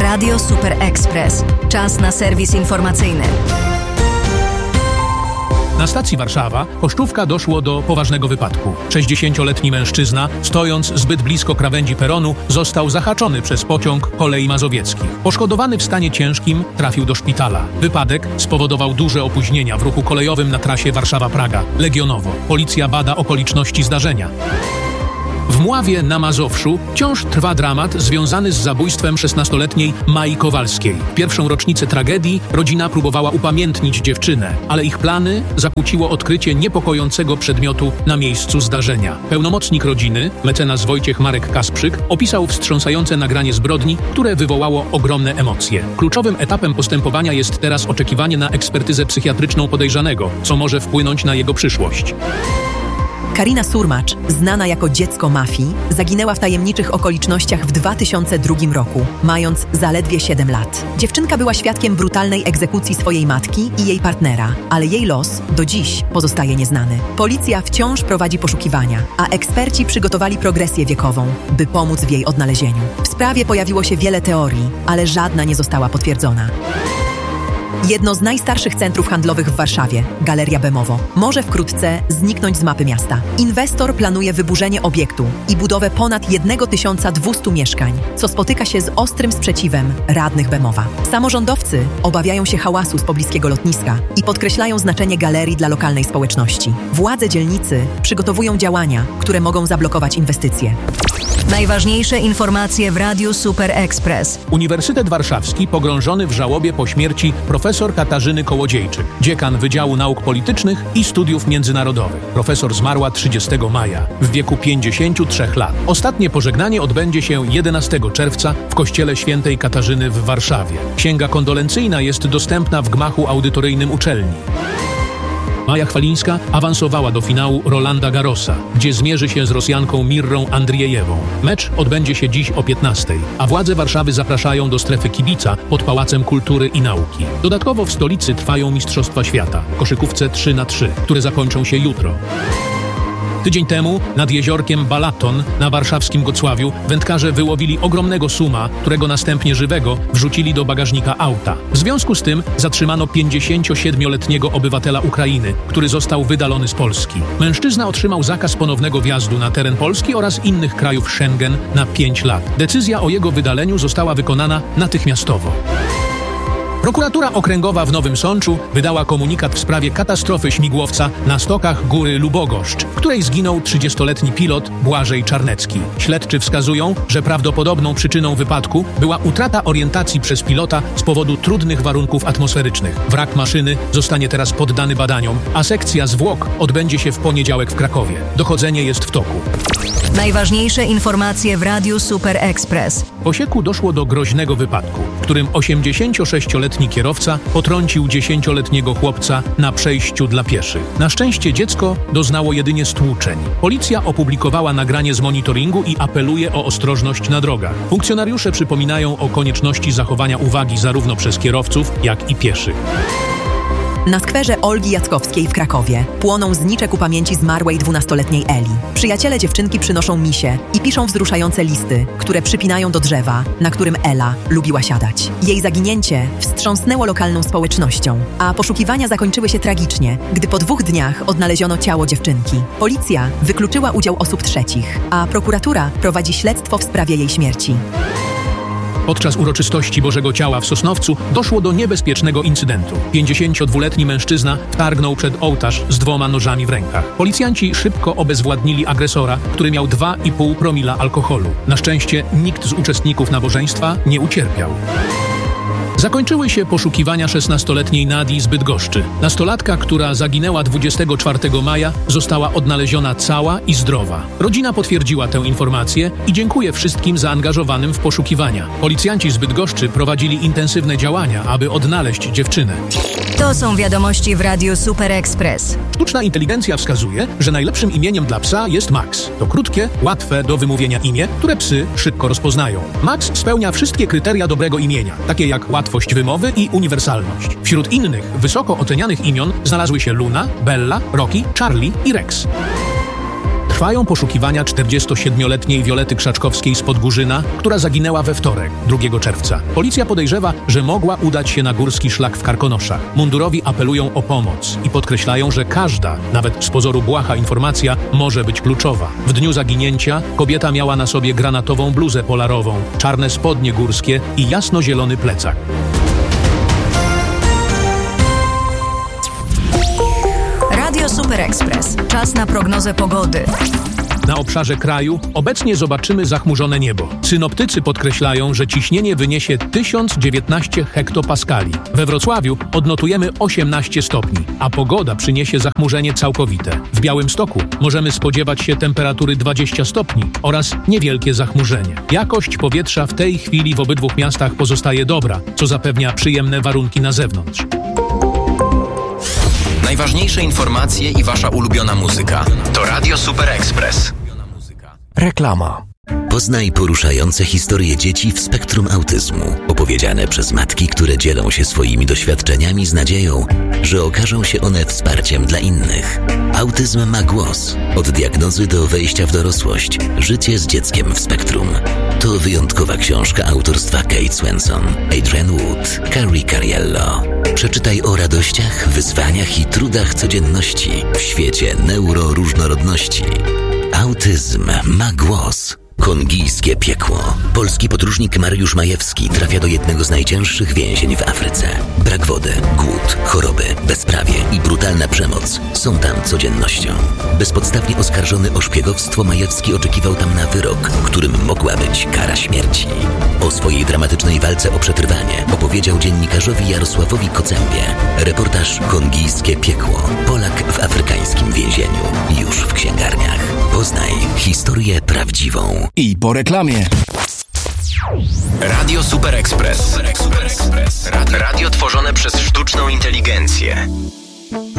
Radio Super Express. Czas na serwis informacyjny. Na stacji Warszawa Choszczówka doszło do poważnego wypadku. 60-letni mężczyzna, stojąc zbyt blisko krawędzi peronu, został zahaczony przez pociąg Kolei Mazowieckich. Poszkodowany w stanie ciężkim trafił do szpitala. Wypadek spowodował duże opóźnienia w ruchu kolejowym na trasie Warszawa-Praga. Legionowo. Policja bada okoliczności zdarzenia. W Mławie na Mazowszu wciąż trwa dramat związany z zabójstwem 16-letniej Mai Kowalskiej. W pierwszą rocznicę tragedii rodzina próbowała upamiętnić dziewczynę, ale ich plany zakłóciło odkrycie niepokojącego przedmiotu na miejscu zdarzenia. Pełnomocnik rodziny, mecenas Wojciech Marek Kasprzyk, opisał wstrząsające nagranie zbrodni, które wywołało ogromne emocje. Kluczowym etapem postępowania jest teraz oczekiwanie na ekspertyzę psychiatryczną podejrzanego, co może wpłynąć na jego przyszłość. Karina Surmacz, znana jako dziecko mafii, zaginęła w tajemniczych okolicznościach w 2002 roku, mając zaledwie 7 lat. Dziewczynka była świadkiem brutalnej egzekucji swojej matki i jej partnera, ale jej los do dziś pozostaje nieznany. Policja wciąż prowadzi poszukiwania, a eksperci przygotowali progresję wiekową, by pomóc w jej odnalezieniu. W sprawie pojawiło się wiele teorii, ale żadna nie została potwierdzona. Jedno z najstarszych centrów handlowych w Warszawie, Galeria Bemowo, może wkrótce zniknąć z mapy miasta. Inwestor planuje wyburzenie obiektu i budowę ponad 1200 mieszkań, co spotyka się z ostrym sprzeciwem radnych Bemowa. Samorządowcy obawiają się hałasu z pobliskiego lotniska i podkreślają znaczenie galerii dla lokalnej społeczności. Władze dzielnicy przygotowują działania, które mogą zablokować inwestycje. Najważniejsze informacje w Radiu Super Express. Uniwersytet Warszawski pogrążony w żałobie po śmierci profesor Katarzyny Kołodziejczyk, dziekan Wydziału Nauk Politycznych i Studiów Międzynarodowych. Profesor zmarła 30 maja w wieku 53 lat. Ostatnie pożegnanie odbędzie się 11 czerwca w kościele świętej Katarzyny w Warszawie. Księga kondolencyjna jest dostępna w gmachu audytoryjnym uczelni. Maja Chwalińska awansowała do finału Rolanda Garrosa, gdzie zmierzy się z Rosjanką Mirrą Andriejewą. Mecz odbędzie się dziś o 15:00, a władze Warszawy zapraszają do strefy kibica pod Pałacem Kultury i Nauki. Dodatkowo w stolicy trwają Mistrzostwa Świata w koszykówce 3x3, które zakończą się jutro. Tydzień temu nad jeziorkiem Balaton na warszawskim Gocławiu wędkarze wyłowili ogromnego suma, którego następnie żywego wrzucili do bagażnika auta. W związku z tym zatrzymano 57-letniego obywatela Ukrainy, który został wydalony z Polski. Mężczyzna otrzymał zakaz ponownego wjazdu na teren Polski oraz innych krajów Schengen na 5 lat. Decyzja o jego wydaleniu została wykonana natychmiastowo. Prokuratura Okręgowa w Nowym Sączu wydała komunikat w sprawie katastrofy śmigłowca na stokach Góry Lubogoszcz, w której zginął 30-letni pilot Błażej Czarnecki. Śledczy wskazują, że prawdopodobną przyczyną wypadku była utrata orientacji przez pilota z powodu trudnych warunków atmosferycznych. Wrak maszyny zostanie teraz poddany badaniom, a sekcja zwłok odbędzie się w poniedziałek w Krakowie. Dochodzenie jest w toku. Najważniejsze informacje w Radiu Super Express. W Osieku doszło do groźnego wypadku, w którym 86-letni kierowca potrącił 10-letniego chłopca na przejściu dla pieszych. Na szczęście dziecko doznało jedynie stłuczeń. Policja opublikowała nagranie z monitoringu i apeluje o ostrożność na drogach. Funkcjonariusze przypominają o konieczności zachowania uwagi zarówno przez kierowców, jak i pieszych. Na skwerze Olgi Jackowskiej w Krakowie płoną znicze ku pamięci zmarłej 12-letniej Eli. Przyjaciele dziewczynki przynoszą misie i piszą wzruszające listy, które przypinają do drzewa, na którym Ela lubiła siadać. Jej zaginięcie wstrząsnęło lokalną społecznością, a poszukiwania zakończyły się tragicznie, gdy po 2 dniach odnaleziono ciało dziewczynki. Policja wykluczyła udział osób trzecich, a prokuratura prowadzi śledztwo w sprawie jej śmierci. Podczas uroczystości Bożego Ciała w Sosnowcu doszło do niebezpiecznego incydentu. 52-letni mężczyzna wtargnął przed ołtarz z 2 nożami w rękach. Policjanci szybko obezwładnili agresora, który miał 2,5 promila alkoholu. Na szczęście nikt z uczestników nabożeństwa nie ucierpiał. Zakończyły się poszukiwania 16-letniej Nadii z Bydgoszczy. Nastolatka, która zaginęła 24 maja, została odnaleziona cała i zdrowa. Rodzina potwierdziła tę informację i dziękuję wszystkim zaangażowanym w poszukiwania. Policjanci z Bydgoszczy prowadzili intensywne działania, aby odnaleźć dziewczynę. To są wiadomości w Radiu Super Express. Sztuczna inteligencja wskazuje, że najlepszym imieniem dla psa jest Max. To krótkie, łatwe do wymówienia imię, które psy szybko rozpoznają. Max spełnia wszystkie kryteria dobrego imienia, takie jak łatwość wymowy i uniwersalność. Wśród innych, wysoko ocenianych imion znalazły się Luna, Bella, Rocky, Charlie i Rex. Trwają poszukiwania 47-letniej Wiolety Krzaczkowskiej z Podgórzyna, która zaginęła we wtorek, 2 czerwca. Policja podejrzewa, że mogła udać się na górski szlak w Karkonoszach. Mundurowi apelują o pomoc i podkreślają, że każda, nawet z pozoru błaha informacja może być kluczowa. W dniu zaginięcia kobieta miała na sobie granatową bluzę polarową, czarne spodnie górskie i jasnozielony plecak. Radio Super Express. Czas na prognozę pogody. Na obszarze kraju obecnie zobaczymy zachmurzone niebo. Synoptycy podkreślają, że ciśnienie wyniesie 1019 hektopaskali. We Wrocławiu odnotujemy 18 stopni, a pogoda przyniesie zachmurzenie całkowite. W Białymstoku możemy spodziewać się temperatury 20 stopni oraz niewielkie zachmurzenie. Jakość powietrza w tej chwili w obydwu miastach pozostaje dobra, co zapewnia przyjemne warunki na zewnątrz. Najważniejsze informacje i wasza ulubiona muzyka. To Radio Super Express. Reklama. Poznaj poruszające historie dzieci w spektrum autyzmu, opowiedziane przez matki, które dzielą się swoimi doświadczeniami z nadzieją, że okażą się one wsparciem dla innych. Autyzm ma głos. Od diagnozy do wejścia w dorosłość. Życie z dzieckiem w spektrum. To wyjątkowa książka autorstwa Kate Swenson, Adrian Wood, Carrie Cariello. Przeczytaj o radościach, wyzwaniach i trudach codzienności w świecie neuroróżnorodności. Autyzm ma głos. Kongijskie piekło. Polski podróżnik Mariusz Majewski trafia do jednego z najcięższych więzień w Afryce. Brak wody, głód, choroby, bezprawie i brutalna przemoc są tam codziennością. Bezpodstawnie oskarżony o szpiegowstwo, Majewski oczekiwał tam na wyrok, którym mogła być kara śmierci. O swojej dramatycznej walce o przetrwanie opowiedział dziennikarzowi Jarosławowi Kocębie. Reportaż Kongijskie piekło. Polak w afrykańskim więzieniu. Już w księgarniach. Poznaj historię prawdziwą. I po reklamie. Radio Super Express. Radio tworzone przez sztuczną inteligencję.